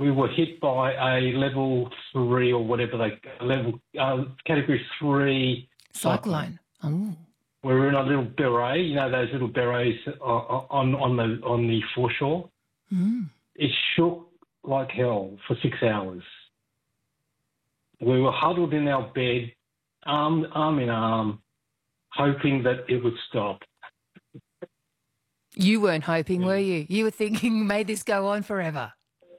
we were hit by a level 3 or whatever category 3 Cyclone. Oh. We were in a little beret, those little berets on the foreshore. Mm. It shook like hell for 6 hours. We were huddled in our bed, arm in arm, hoping that it would stop. You weren't hoping, were you? You were thinking, may this go on forever.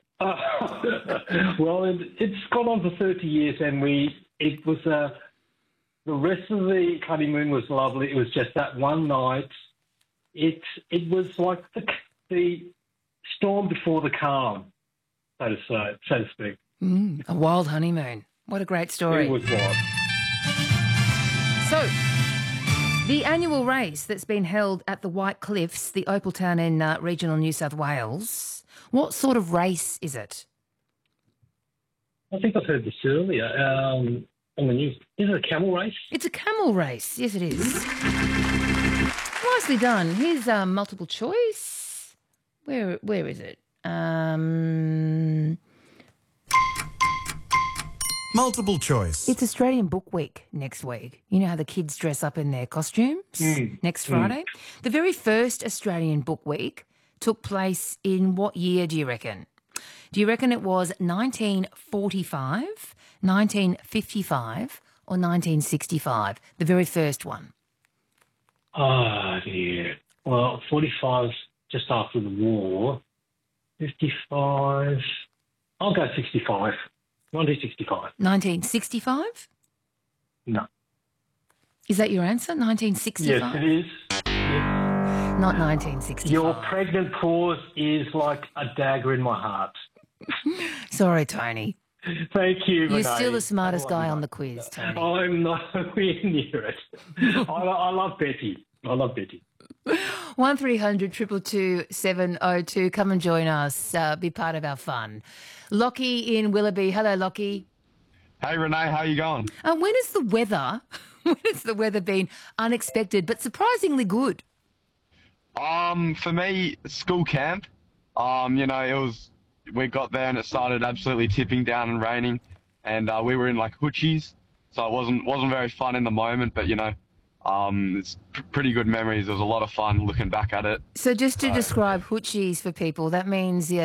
Well, it's gone on for 30 years, and it was the rest of the honeymoon was lovely. It was just that one night. It was like the storm before the calm, so to speak. A wild honeymoon. What a great story. It was wild. So, the annual race that's been held at the White Cliffs, the Opaltown in regional New South Wales, what sort of race is it? I think I've heard this earlier on the news. Is it a camel race? It's a camel race. Yes, it is. Nicely done. Here's multiple choice. Where is it? Multiple choice. It's Australian Book Week next week. You know how the kids dress up in their costumes next Friday? The very first Australian Book Week took place in what year, do you reckon? Do you reckon it was 1945, 1955 or 1965? The very first one. Oh, dear. Well, 45 just after the war. 55. I'll go 65. 1965. 1965? No. Is that your answer, 1965? Yes, it is. Not 1965. Your pregnant pause is like a dagger in my heart. Sorry, Tony. Thank you, You're Renee. still the smartest guy on the quiz, Tony. I'm nowhere near it. I love Betty. 1300 222 702. Come and join us. Be part of our fun. Lockie in Willoughby. Hello, Lockie. Hey, Renee. How you going? When has the weather been unexpected but surprisingly good? For me, school camp. We got there and it started absolutely tipping down and raining, and we were in like hoochies, so it wasn't very fun in the moment, but it's pretty good memories. It was a lot of fun looking back at it. So just to describe hoochies for people, that means you're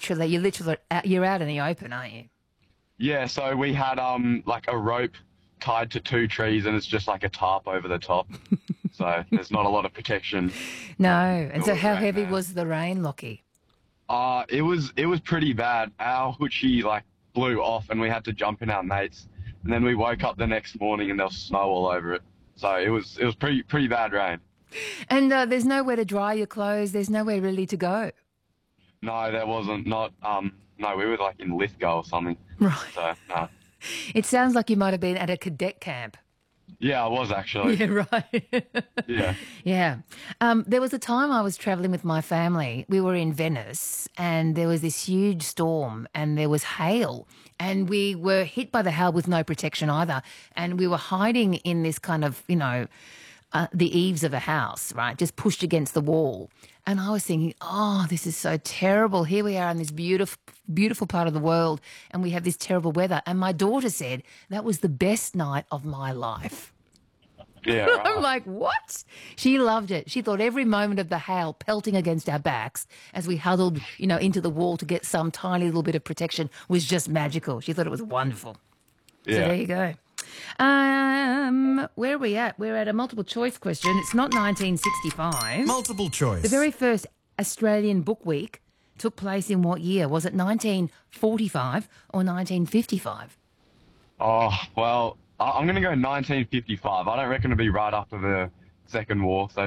out in the open, aren't you? Yeah, so we had like a rope tied to 2 trees, and it's just like a tarp over the top. So there's not a lot of protection. No. And so how heavy was the rain, Lockie? It was pretty bad. Our hoochie like blew off, and we had to jump in our mates. And then we woke up the next morning, and there was snow all over it. So it was pretty bad rain. And there's nowhere to dry your clothes. There's nowhere really to go. No, there wasn't. No, we were like in Lithgow or something. Right. So no. It sounds like you might have been at a cadet camp. Yeah, I was actually. Yeah, right. Yeah. Yeah. There was a time I was travelling with my family. We were in Venice and there was this huge storm and there was hail, and we were hit by the hail with no protection either. And we were hiding in this kind of, the eaves of a house, right, just pushed against the wall. And I was thinking, oh, this is so terrible. Here we are in this beautiful, beautiful part of the world, and we have this terrible weather. And my daughter said that was the best night of my life. Yeah, right. I'm like, what? She loved it. She thought every moment of the hail pelting against our backs as we huddled, into the wall to get some tiny little bit of protection was just magical. She thought it was wonderful. Yeah. So there you go. Where are we at? We're at a multiple choice question. It's not 1965. Multiple choice. The very first Australian Book Week took place in what year? Was it 1945 or 1955? Oh, well, I'm going to go 1955. I don't reckon it'll be right after the Second War, so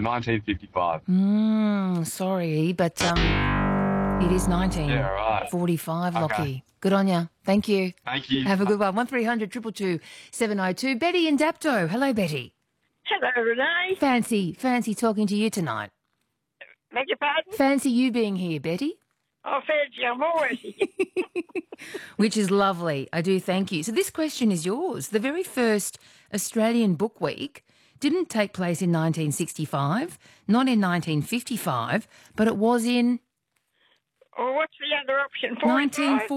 1955. Sorry, but it is 1945, right. Lockie. Okay. Good on you. Thank you. Thank you. Have a good one. 1300 222 702. Betty in Dapto. Hello, Betty. Hello, Renee. Fancy talking to you tonight. Beg your pardon? Fancy you being here, Betty. Oh, fancy, I'm always here. Which is lovely. I do thank you. So this question is yours. The very first Australian Book Week didn't take place in 1965, not in 1955, but it was in... Oh, what's the other option? 1940.